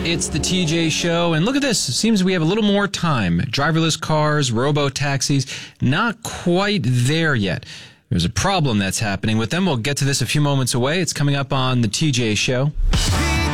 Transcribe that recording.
It's the TJ Show, and look at this. It seems we have a little more time. Driverless cars, robo-taxis, not quite there yet. There's a problem that's happening with them. We'll get to this a few moments away. It's coming up on the TJ Show.